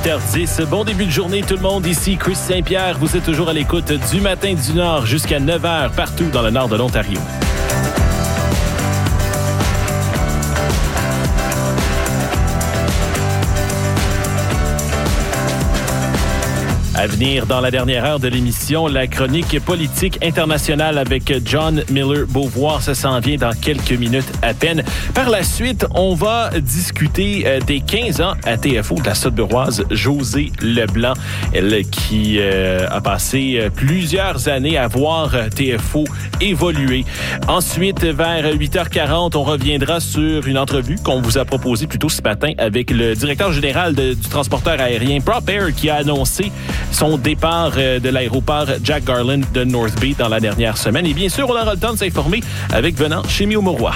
8h10. Bon début de journée tout le monde. Ici Chris Saint-Pierre. Vous êtes toujours à l'écoute du Matin du Nord jusqu'à 9h partout dans le nord de l'Ontario. À venir dans la dernière heure de l'émission, la chronique politique internationale avec John Miller Beauvoir. Ça s'en vient dans quelques minutes à peine. Par la suite, on va discuter des 15 ans à TFO de la Sudburoise Josée Leblanc. Elle qui a passé plusieurs années à voir TFO évoluer. Ensuite, vers 8h40, on reviendra sur une entrevue qu'on vous a proposée plus tôt ce matin avec le directeur général du transporteur aérien Prop Air qui a annoncé son départ de l'aéroport Jack Garland de North Bay dans la dernière semaine. Et bien sûr, on aura le temps de s'informer avec Venant chez Mio Mauroy.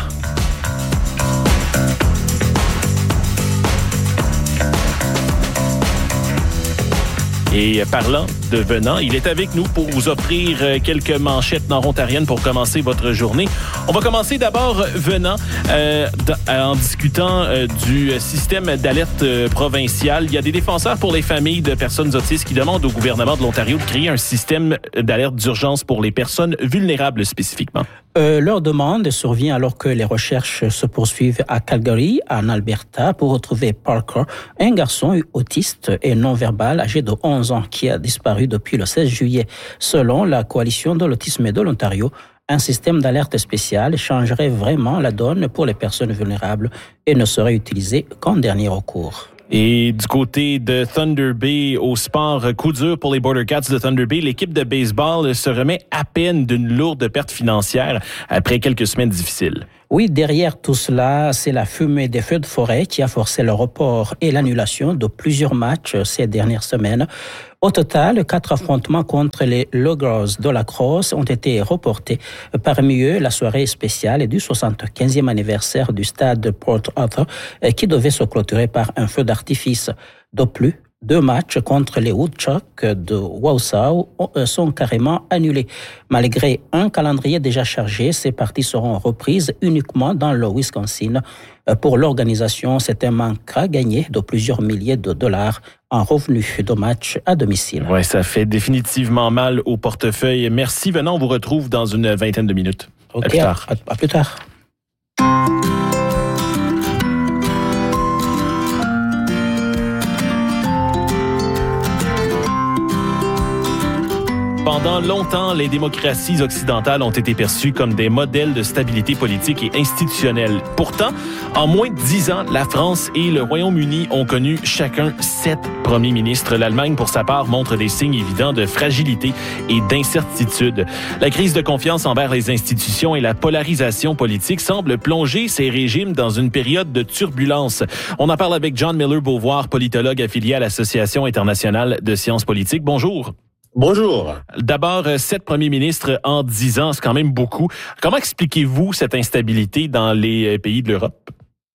Et parlant de Venant, il est avec nous pour vous offrir quelques manchettes nord-ontariennes pour commencer votre journée. On va commencer d'abord Venant en discutant du système d'alerte provincial. Il y a des défenseurs pour les familles de personnes autistes qui demandent au gouvernement de l'Ontario de créer un système d'alerte d'urgence pour les personnes vulnérables spécifiquement. Leur demande survient alors que les recherches se poursuivent à Calgary, en Alberta, pour retrouver Parker, un garçon autiste et non-verbal âgé de 11 ans qui a disparu depuis le 16 juillet. Selon la Coalition de l'autisme de l'Ontario, un système d'alerte spécial changerait vraiment la donne pour les personnes vulnérables et ne serait utilisé qu'en dernier recours. Et du côté de Thunder Bay, au sport, coup dur pour les Border Cats de Thunder Bay. L'équipe de baseball se remet à peine d'une lourde perte financière après quelques semaines difficiles. Oui, derrière tout cela, c'est la fumée des feux de forêt qui a forcé le report et l'annulation de plusieurs matchs ces dernières semaines. Au total, 4 affrontements contre les Loggers de la Crosse ont été reportés. Parmi eux, la soirée spéciale du 75e anniversaire du stade Port Arthur qui devait se clôturer par un feu d'artifice. De plus, 2 matchs contre les Woodchucks de Wausau sont carrément annulés. Malgré un calendrier déjà chargé, ces parties seront reprises uniquement dans le Wisconsin. Pour l'organisation, c'est un manque à gagner de plusieurs milliers de dollars en revenus de match à domicile. Oui, ça fait définitivement mal au portefeuille. Merci, Venant, on vous retrouve dans une vingtaine de minutes. Okay, à plus tard. À plus tard. Pendant longtemps, les démocraties occidentales ont été perçues comme des modèles de stabilité politique et institutionnelle. Pourtant, en moins de 10 ans, la France et le Royaume-Uni ont connu chacun 7 premiers ministres. L'Allemagne, pour sa part, montre des signes évidents de fragilité et d'incertitude. La crise de confiance envers les institutions et la polarisation politique semblent plonger ces régimes dans une période de turbulence. On en parle avec John Miller Beauvoir, politologue affilié à l'Association internationale de sciences politiques. Bonjour. Bonjour. D'abord, 7 premiers ministres en 10 ans, c'est quand même beaucoup. Comment expliquez-vous cette instabilité dans les pays de l'Europe?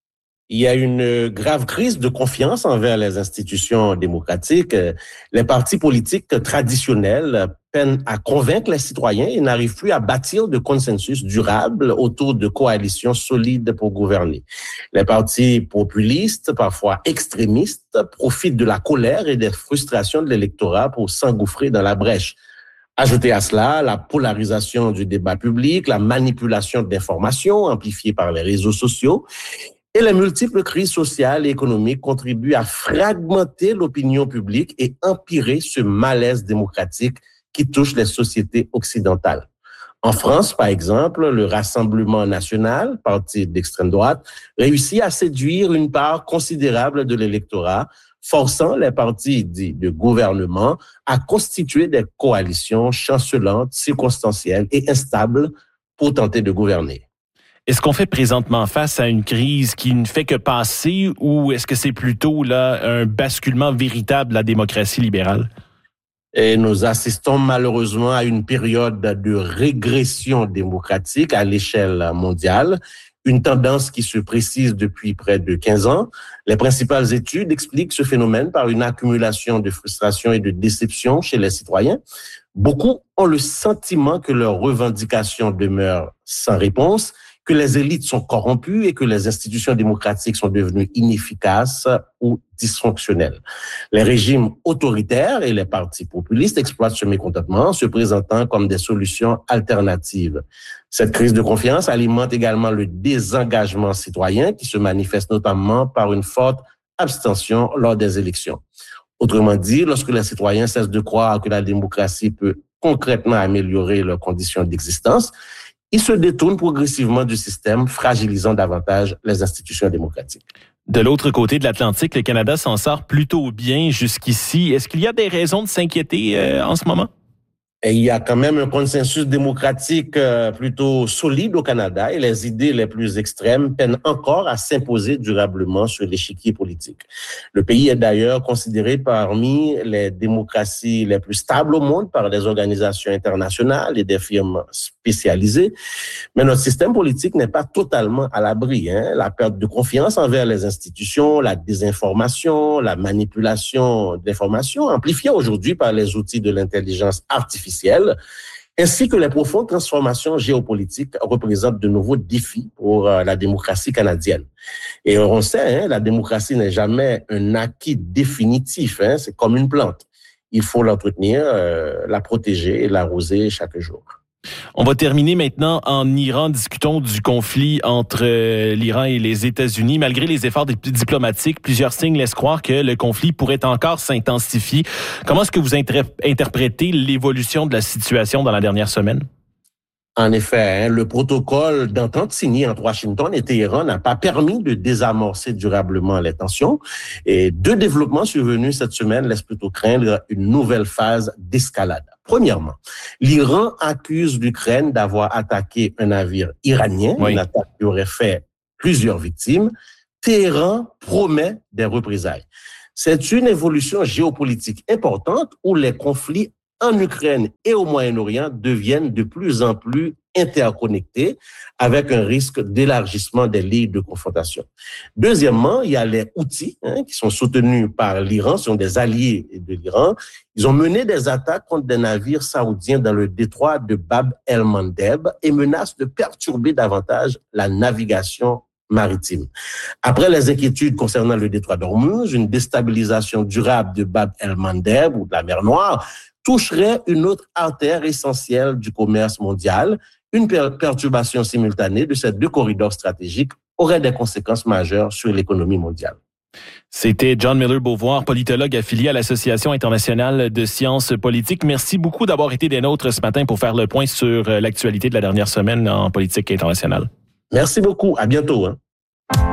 Il y a une grave crise de confiance envers les institutions démocratiques. Les partis politiques traditionnels peinent à convaincre les citoyens et n'arrivent plus à bâtir de consensus durable autour de coalitions solides pour gouverner. Les partis populistes, parfois extrémistes, profitent de la colère et des frustrations de l'électorat pour s'engouffrer dans la brèche. Ajoutez à cela la polarisation du débat public, la manipulation d'informations amplifiée par les réseaux sociaux. Et les multiples crises sociales et économiques contribuent à fragmenter l'opinion publique et empirer ce malaise démocratique qui touche les sociétés occidentales. En France, par exemple, le Rassemblement national, parti d'extrême droite, réussit à séduire une part considérable de l'électorat, forçant les partis dits de gouvernement à constituer des coalitions chancelantes, circonstancielles et instables pour tenter de gouverner. Est-ce qu'on fait présentement face à une crise qui ne fait que passer ou est-ce que c'est plutôt là un basculement véritable de la démocratie libérale? Et nous assistons malheureusement à une période de régression démocratique à l'échelle mondiale, une tendance qui se précise depuis près de 15 ans. Les principales études expliquent ce phénomène par une accumulation de frustration et de déception chez les citoyens. Beaucoup ont le sentiment que leurs revendications demeurent sans réponse, que les élites sont corrompues et que les institutions démocratiques sont devenues inefficaces ou dysfonctionnelles. Les régimes autoritaires et les partis populistes exploitent ce mécontentement, se présentant comme des solutions alternatives. Cette crise de confiance alimente également le désengagement citoyen qui se manifeste notamment par une forte abstention lors des élections. Autrement dit, lorsque les citoyens cessent de croire que la démocratie peut concrètement améliorer leurs conditions d'existence, ils se détournent progressivement du système, fragilisant davantage les institutions démocratiques. De l'autre côté de l'Atlantique, le Canada s'en sort plutôt bien jusqu'ici. Est-ce qu'il y a des raisons de s'inquiéter en ce moment? Et il y a quand même un consensus démocratique plutôt solide au Canada et les idées les plus extrêmes peinent encore à s'imposer durablement sur l'échiquier politique. Le pays est d'ailleurs considéré parmi les démocraties les plus stables au monde par des organisations internationales et des firmes spécialisées. Mais notre système politique n'est pas totalement à l'abri. La perte de confiance envers les institutions, la désinformation, la manipulation d'informations amplifiée aujourd'hui par les outils de l'intelligence artificielle, ainsi que les profondes transformations géopolitiques représentent de nouveaux défis pour la démocratie canadienne. Et on sait, la démocratie n'est jamais un acquis définitif, c'est comme une plante. Il faut l'entretenir, la protéger et l'arroser chaque jour. On va terminer maintenant en Iran. Discutons du conflit entre l'Iran et les États-Unis. Malgré les efforts diplomatiques, plusieurs signes laissent croire que le conflit pourrait encore s'intensifier. Comment est-ce que vous interprétez l'évolution de la situation dans la dernière semaine? En effet, le protocole d'entente signé entre Washington et Téhéran n'a pas permis de désamorcer durablement les tensions. Et deux développements survenus cette semaine laissent plutôt craindre une nouvelle phase d'escalade. Premièrement, l'Iran accuse l'Ukraine d'avoir attaqué un navire iranien, une attaque qui aurait fait plusieurs victimes. Téhéran promet des représailles. C'est une évolution géopolitique importante où les conflits en Ukraine et au Moyen-Orient deviennent de plus en plus interconnectés avec un risque d'élargissement des lignes de confrontation. Deuxièmement, il y a les Houthis qui sont soutenus par l'Iran, sont des alliés de l'Iran. Ils ont mené des attaques contre des navires saoudiens dans le détroit de Bab el-Mandeb et menacent de perturber davantage la navigation maritime. Après les inquiétudes concernant le détroit d'Ormuz, une déstabilisation durable de Bab el-Mandeb ou de la mer Noire toucherait une autre artère essentielle du commerce mondial. Une perturbation simultanée de ces deux corridors stratégiques aurait des conséquences majeures sur l'économie mondiale. C'était John Miller-Beauvoir, politologue affilié à l'Association internationale de sciences politiques. Merci beaucoup d'avoir été des nôtres ce matin pour faire le point sur l'actualité de la dernière semaine en politique internationale. Merci beaucoup. À bientôt.